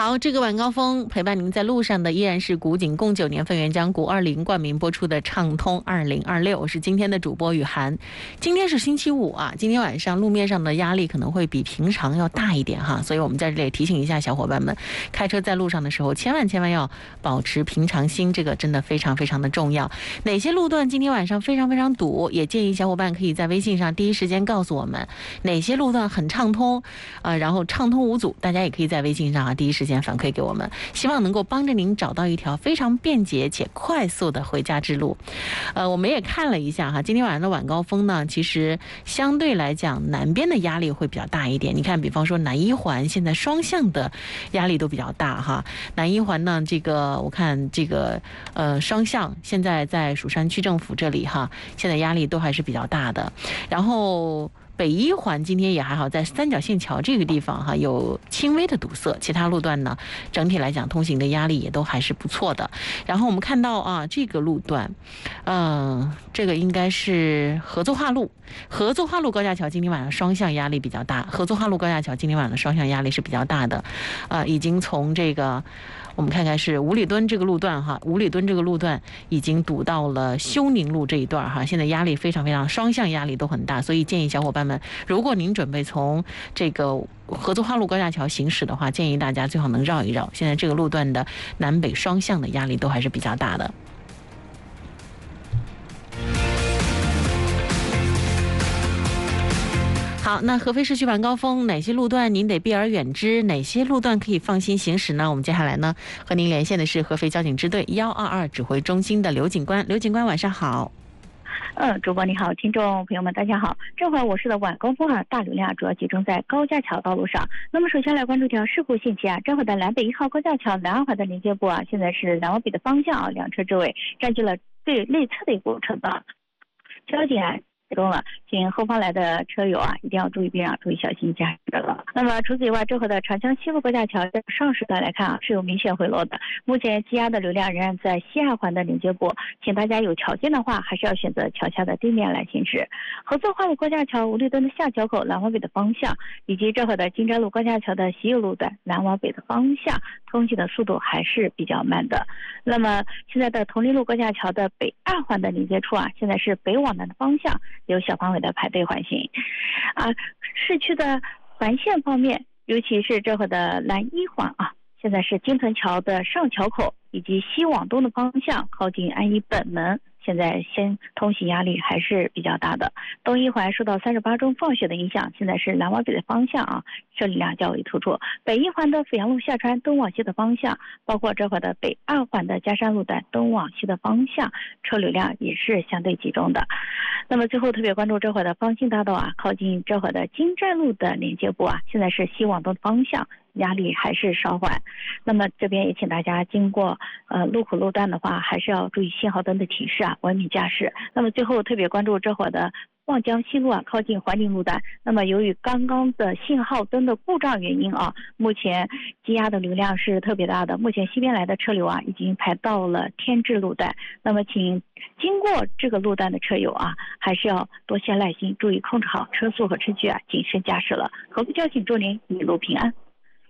好，这个晚高峰陪伴您在路上的依然是古井贡9年份原浆古20冠名播出的畅通2026，我是今天的主播雨涵。今天是星期五啊，今天晚上路面上的压力可能会比平常要大一点哈，所以我们在这里提醒一下小伙伴们，开车在路上的时候千万要保持平常心，这个真的非常的重要。哪些路段今天晚上非常堵，也建议小伙伴可以在微信上第一时间告诉我们哪些路段很畅通，然后畅通无阻，大家也可以在微信上第一时间反馈给我们，希望能够帮着您找到一条非常便捷且快速的回家之路。我们也看了一下哈，今天晚上的晚高峰呢，其实相对来讲南边的压力会比较大一点。你看，比方说南一环现在双向的压力都比较大哈。南一环呢，这个我看这个双向现在在蜀山区政府这里哈，现在压力都还是比较大的。然后北一环今天也还好，在三角线桥这个地方哈有轻微的堵塞，其他路段呢整体来讲通行的压力也都还是不错的。然后我们看到啊，这个路段，这个应该是合作化路高架桥今天晚上双向压力比较大，合作化路高架桥今天晚上的双向压力是比较大的，已经从这个。我们看看是五里墩这个路段哈，五里墩这个路段已经堵到了休宁路这一段哈，现在压力非常双向压力都很大，所以建议小伙伴们，如果您准备从这个合作化路高架桥行驶的话，建议大家最好能绕一绕，现在这个路段的南北双向的压力都还是比较大的。好，那合肥市区晚高峰哪些路段您得避而远之，哪些路段可以放心行驶呢？我们接下来呢和您连线的是合肥交警支队122指挥中心的刘警官。刘警官晚上好。 主播你好，听众朋友们大家好。这会儿我市的晚高峰大流量主要集中在高架桥道路上。那么首先来关注一条事故信息这会儿的南北1号高架桥南二环的连接部现在是南往北的方向两车之尾占据了最内侧的一个过程的。交警启动了，请后方来的车友一定要注意避让，注意小心驾驶了。那么除此以外，这会的长江西路高架桥在上时段来看是有明显回落的，目前积压的流量仍然在西二环的连接部，请大家有条件的话还是要选择桥下的地面来行驶。合作化路高架桥五里墩的下桥口南往北的方向，以及这会的金寨路高架桥的西右路段南往北的方向，通行的速度还是比较慢的。那么现在的同利路高架桥的北二环的连接处现在是北往南的方向有小范围的排队缓行。市区的环线方面，尤其是这会的南一环现在是金屯桥的上桥口以及西往东的方向靠近安一本门，现在通行压力还是比较大的。东一环受到38中放学的影响，现在是南往北的方向车流量较为突出。北一环的阜阳路下穿东往西的方向，包括这会的北二环的嘉山路段东往西的方向，车流量也是相对集中的。那么最后特别关注这会的方兴大道靠近这会的金寨路的连接部现在是西往东的方向，压力还是稍缓。那么这边也请大家经过路口路段的话，还是要注意信号灯的提示文明驾驶。那么最后特别关注这会的望江西路靠近环宁路段，那么由于刚刚的信号灯的故障原因目前积压的流量是特别大的，目前西边来的车流已经排到了天智路段。那么请经过这个路段的车友还是要多些耐心，注意控制好车速和车距谨慎驾驶了。合肥交警祝您一路平安。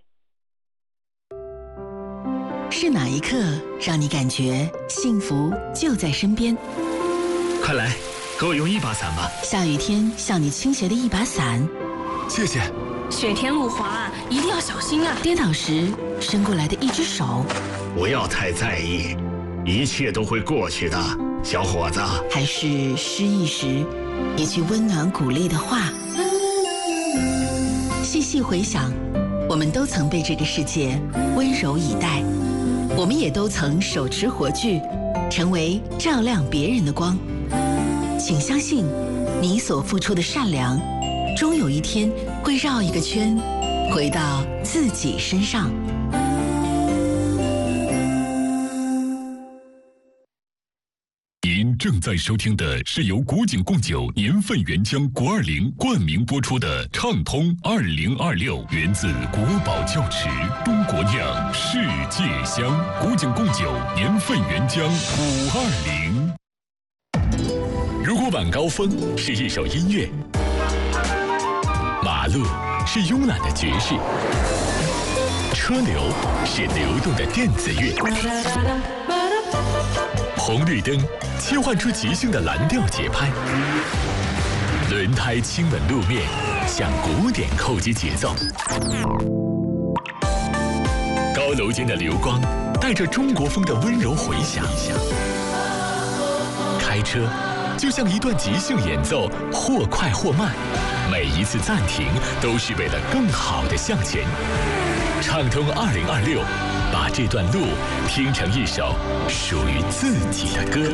是哪一刻让你感觉幸福就在身边？ 快来给我用一把伞吧。 下雨天向你倾斜的一把伞， 谢谢。 雪天路滑一定要小心跌倒时伸过来的一只手， 不要太在意，一切都会过去的，小伙子。 还是失意时一句温暖鼓励的话。细细回想，我们都曾被这个世界温柔以待，我们也都曾手持火炬，成为照亮别人的光。请相信，你所付出的善良，终有一天会绕一个圈，回到自己身上。 您正在收听的是由古井贡酒年份原浆国20冠名播出的《畅通2026》，源自国宝窖池，中国酿，世界香。古井贡酒年份原浆520。如果晚高峰是一首音乐，马路是慵懒的爵士， 车流是流动的电子乐。红绿灯切换出即兴的蓝调节拍，轮胎亲吻路面，向鼓点扣击节奏。高楼间的流光带着中国风的温柔回响。开车就像一段即兴演奏，或快或慢，每一次暂停都是为了更好的向前。畅通2026，把这段路听成一首属于自己的歌。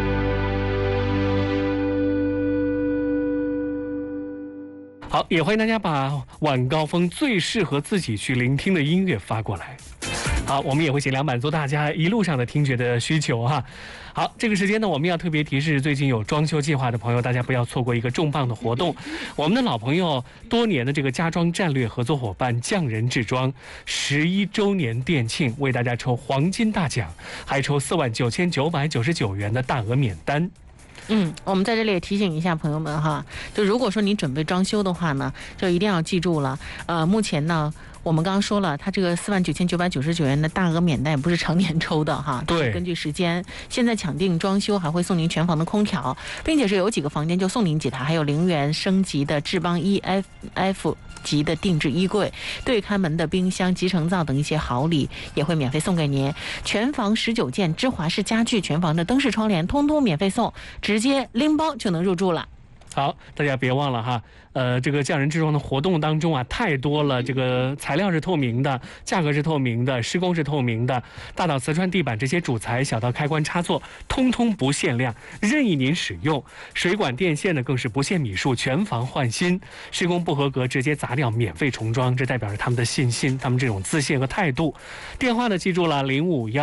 好，也欢迎大家把晚高峰最适合自己去聆听的音乐发过来。好，我们也会尽量满足大家一路上的听觉的需求哈。好，这个时间呢，我们要特别提示最近有装修计划的朋友，大家不要错过一个重磅的活动。我们的老朋友多年的这个家装战略合作伙伴匠人制装11周年店庆，为大家抽黄金大奖，还抽49999元的大额免单。 我们在这里也提醒一下朋友们哈，就如果说你准备装修的话呢，就一定要记住了。目前呢，我们刚刚说了，它这个49999元的大额免单也不是常年抽的哈， 对， 根据时间。现在抢定装修还会送您全房的空调，并且是有几个房间就送您几台，还有0元升级的智邦 EF 级的定制衣柜、对看门的冰箱、集成灶等一些好礼也会免费送给您。全房19件芝华士家具，全房的灯饰窗帘通通免费送，直接拎包就能入住了。 好，大家别忘了哈，这个匠人制装的活动当中啊，太多了。这个材料是透明的，价格是透明的，施工是透明的，大到瓷砖地板这些主材，小到开关插座，通通不限量，任意您使用。水管电线呢，更是不限米数，全房换新。施工不合格直接砸掉，免费重装，这代表着他们的信心，他们这种自信和态度。电话呢，记住了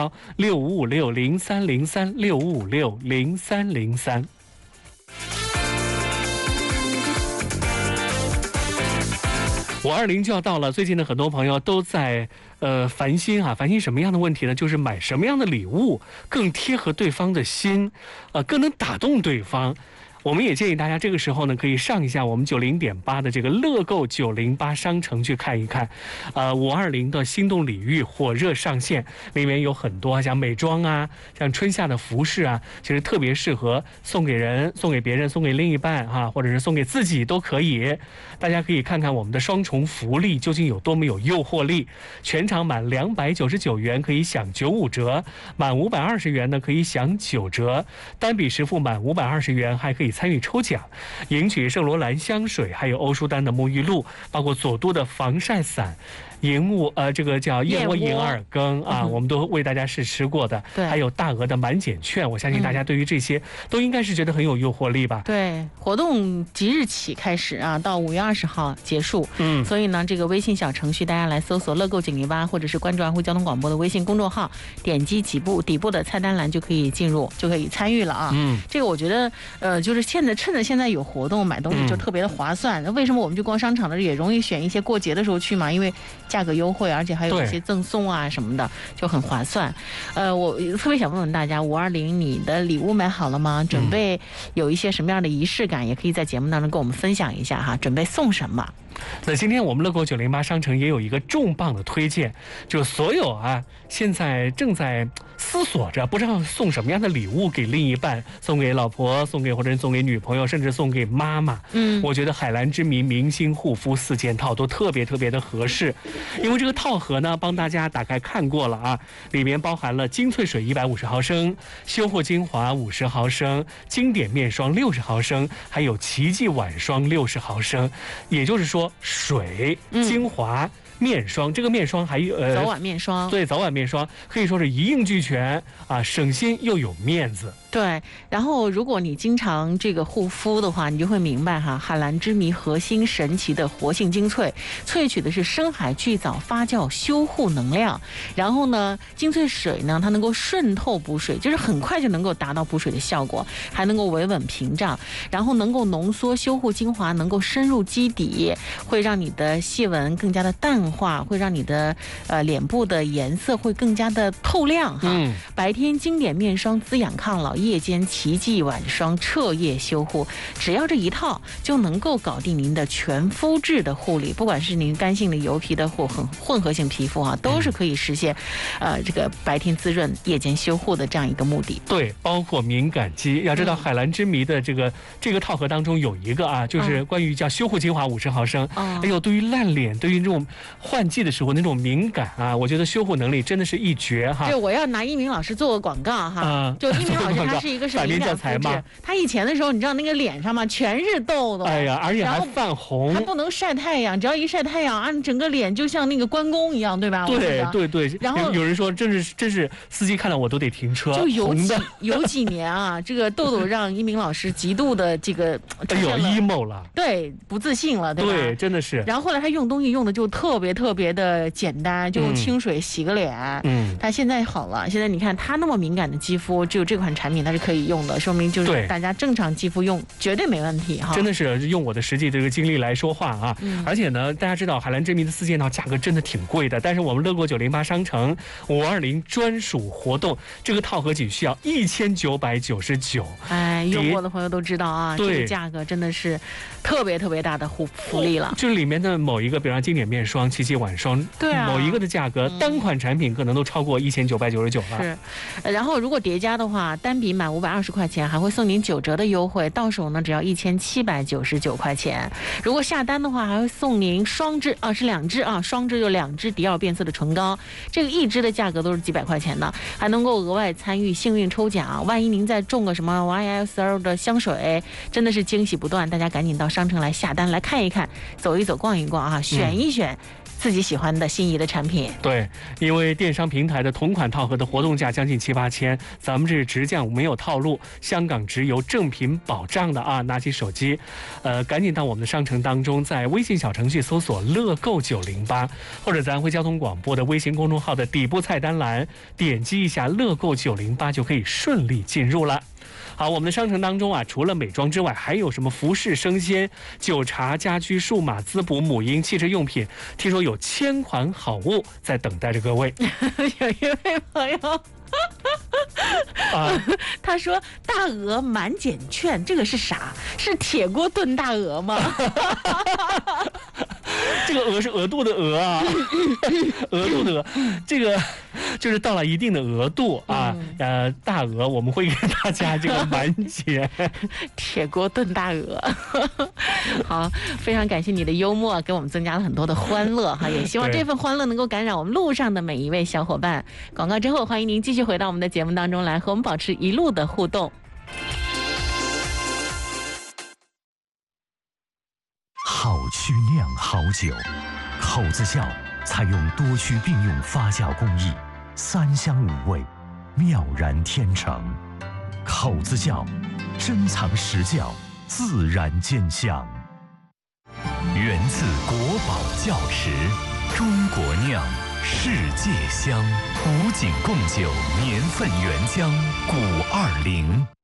，0556-6556-0303，6556-0303。520就要到了，最近的很多朋友都在烦心什么样的问题呢？就是买什么样的礼物更贴合对方的心，更能打动对方。我们也建议大家这个时候呢，可以上一下我们90.8的这个乐购908商城去看一看，520的心动礼遇火热上线，里面有很多像美妆啊，像春夏的服饰啊，其实特别适合送给人、送给别人、送给另一半或者是送给自己都可以。大家可以看看我们的双重福利究竟有多么有诱惑力。全场满299元可以享95折，满520元呢可以享9折，单笔实付满520元还可以参与抽奖，赢取圣罗兰香水，还有欧舒丹的沐浴露，包括佐都的防晒伞。这个叫燕窝银耳羹啊，我们都为大家试吃过的， 对， 还有大额的满减券，我相信大家对于这些都应该是觉得很有诱惑力吧？ 对，活动即日起开始啊，到5月20号结束。所以呢，这个微信小程序大家来搜索乐购908，或者是关注安徽交通广播的微信公众号，点击底部的菜单栏就可以进入，就可以参与了啊。这个我觉得就是趁着现在有活动，买东西就特别的划算。为什么我们去逛商场的也容易选一些过节的时候去嘛？因为价格优惠，而且还有一些赠送啊什么的，就很划算。我特别想问问大家，520你的礼物买好了吗？准备有一些什么样的仪式感，也可以在节目当中跟我们分享一下哈。准备送什么？ 那今天我们乐购908商城也有一个重磅的推荐，就所有现在正在思索着不知道送什么样的礼物给另一半，送给老婆，或者送给女朋友，甚至送给妈妈。我觉得海蓝之谜明星护肤4件套都特别的合适，因为这个套盒呢帮大家打开看过了啊，里面包含了精粹水150毫升、修护精华50毫升、经典面霜60毫升，还有奇迹晚霜60毫升，也就是说水、精华、面霜，这个面霜还有早晚面霜， 对，早晚面霜可以说是一应俱全啊，省心又有面子。 对，然后如果你经常这个护肤的话，你就会明白海蓝之谜核心神奇的活性精粹，萃取的是深海巨藻发酵修护能量。然后呢，精粹水呢，它能够渗透补水，就是很快就能够达到补水的效果，还能够维稳屏障，然后能够浓缩修护精华，能够深入基底，会让你的细纹更加的淡化，会让你的脸部的颜色会更加的透亮白天经典面霜滋养抗老， 夜间奇迹晚霜彻夜修护，只要这一套就能够搞定您的全肤质的护理，不管是您干性的、油皮的或混合性皮肤啊，都是可以实现这个白天滋润、夜间修护的这样一个目的。 对，包括敏感肌。要知道海蓝之谜的这个套盒当中有一个啊，就是关于叫修护精华50毫升。哎呦，对于烂脸，对于这种换季的时候那种敏感啊，我觉得修护能力真的是一绝哈。 就我要拿一鸣老师做个广告哈，就一鸣老师他是一个是敏感肤质，他以前的时候你知道那个脸上嘛全是痘痘， 哎呀，而且还泛红， 他不能晒太阳，只要一晒太阳啊，整个脸就像那个关公一样，对吧？ 对对对。 然后有人说真是司机看到我都得停车。 就有几年啊，这个痘痘让一鸣老师极度的这个有 emo 了， 对，不自信了，对吧？ 对，真的是。 然后后来他用东西用的就特别的简单，就用清水洗个脸。他现在好了，现在你看他那么敏感的肌肤，只有这款产品它是可以用的，说明就是大家正常肌肤用绝对没问题哈。 真的是用我的实际这个经历来说话啊。而且呢，大家知道海蓝之谜的4件套价格真的挺贵的，但是我们乐购908商城520专属活动，这个套盒仅需要1999。 哎，用过的朋友都知道啊，这个价格真的是特别大的福利了。 就是里面的某一个，比如说经典面霜、奇迹晚霜， 对啊， 某一个的价格，单款产品可能都超过1999了。 是，然后如果叠加的话，单笔满520块钱还会送您9折的优惠，到手呢只要1799块钱。如果下单的话，还会送您双支啊，是2支啊，双支有2支迪奥变色的唇膏，这个1支的价格都是几百块钱的，还能够额外参与幸运抽奖。万一您再中个什么 YSL 的香水，真的是惊喜不断。大家赶紧到商城来下单，来看一看，走一走，逛一逛啊，选一选自己喜欢的心仪的产品。 对，因为电商平台的同款套盒的活动价将近7、8千，咱们这是直降没有套路，香港直邮正品保障的啊！拿起手机，赶紧到我们的商城当中，在微信小程序搜索乐购908，或者咱回交通广播的微信公众号的底部菜单栏，点击一下乐购908就可以顺利进入了。好，我们的商城当中啊，除了美妆之外，还有什么服饰、生鲜、酒茶、家居、数码、滋补、母婴、汽车用品，听说有1000款好物在等待着各位。 有一位朋友他说大鹅满减券，这个是啥？是铁锅炖大鹅吗？ 这个额是额度的额啊，额度的额，这个就是到了一定的额度啊，大鹅我们会给大家这个满减。 铁锅炖大鹅，好，非常感谢你的幽默，给我们增加了很多的欢乐哈，也希望这份欢乐能够感染我们路上的每一位小伙伴。广告之后，欢迎您继续回到我们的节目当中来，和我们保持一路的互动。 好曲酿好酒，口子窖采用多区并用发酵工艺，3香5味，妙然天成。口子窖，珍藏实窖，自然兼香。源自国宝窖池，中国酿，世界香。古井贡酒年份原浆，520。